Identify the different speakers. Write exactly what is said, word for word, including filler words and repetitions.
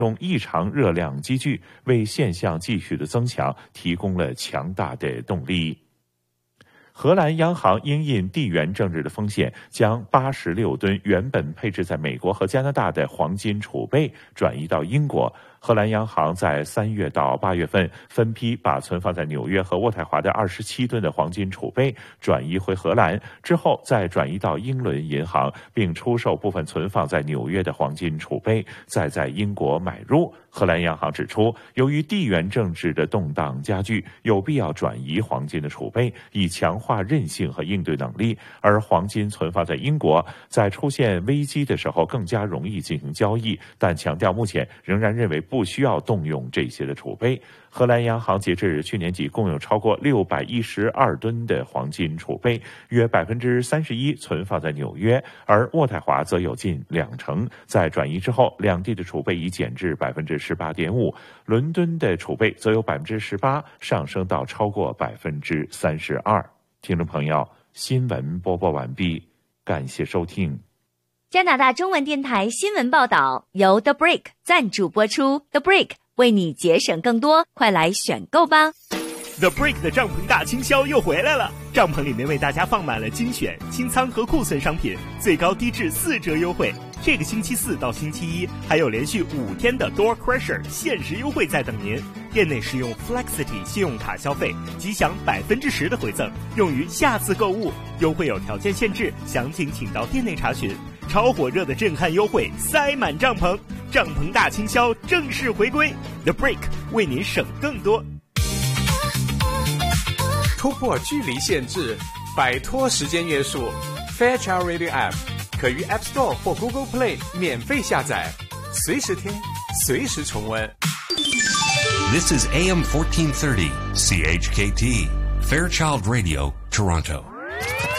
Speaker 1: 中异常热量积聚，为现象继续的增强提供了强大的动力。荷兰央行因应地缘政治的风险，将八十六吨原本配置在美国和加拿大的黄金储备转移到英国。荷兰央行在三月到八月份分批把存放在纽约和渥太华的二十七吨的黄金储备转移回荷兰，之后再转移到英伦银行，并出售部分存放在纽约的黄金储备，再在英国买入。荷兰央行指出，由于地缘政治的动荡加剧，有必要转移黄金的储备，以强化韧性和应对能力。而黄金存放在英国，在出现危机的时候更加容易进行交易，但强调目前仍然认为不需要动用这些的储备。荷兰央行截至去年底共有超过六百一十二吨的黄金储备，约百分之三十一存放在纽约，而渥太华则有近两成。在转移之后，两地的储备已减至百分之十八点五，伦敦的储备则有百分之十八，上升到超过百分之三十二。听众朋友，新闻播报完毕，感谢收听。
Speaker 2: 加拿大中文电台新闻报道由 The Brick 赞助播出 ，The Brick 为你节省更多，快来选购吧。
Speaker 3: The Brick 的帐篷大清销又回来了，帐篷里面为大家放满了精选、清仓和库存商品，最高低至四折优惠。这个星期四到星期一还有连续五天的 Door Crusher 限时优惠在等您。店内使用 Flexity 信用卡消费，即享百分之十的回赠，用于下次购物。优惠有条件限制，详情请到店内查询。超火热的震撼优惠，塞满帐篷，帐篷大清销正式回归。The Brick 为您省更多。
Speaker 4: 突破距离限制，摆脱时间约束 ，Fairchild Radio App 可于 App Store 或 Google Play 免费下载，随时听，随时重温。
Speaker 5: This is A M fourteen thirty C H K T Fairchild Radio, Toronto.